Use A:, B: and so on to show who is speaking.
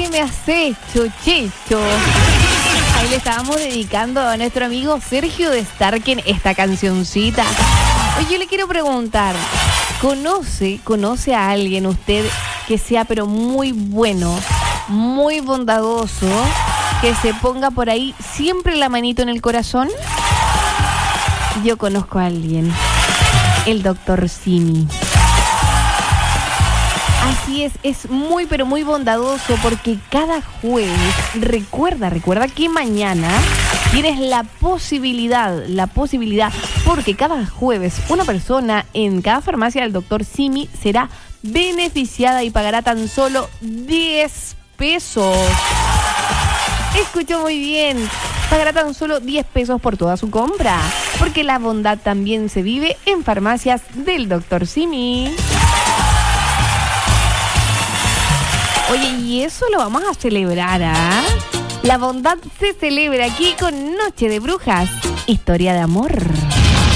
A: ¿Qué me has hecho, Checho? Ahí le estábamos dedicando a nuestro amigo Sergio de Starken esta cancioncita. Oye, yo le quiero preguntar, ¿conoce a alguien usted que sea pero muy bueno, muy bondadoso, que se ponga por ahí siempre la manito en el corazón? Yo conozco a alguien, el doctor Simi. Así es muy pero muy bondadoso porque cada jueves, recuerda que mañana tienes la posibilidad, porque cada jueves una persona en cada farmacia del doctor Simi será beneficiada y pagará tan solo 10 pesos. Escuchó muy bien, pagará tan solo 10 pesos por toda su compra, porque la bondad también se vive en farmacias del doctor Simi. Oye, y eso lo vamos a celebrar, ¿ah? La bondad se celebra aquí con Noche de Brujas, historia de amor.